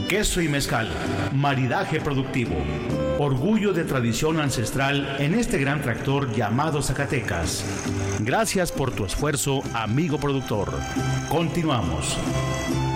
Queso y mezcal, maridaje productivo. Orgullo de tradición ancestral en este gran tractor llamado Zacatecas. Gracias por tu esfuerzo, amigo productor. Continuamos.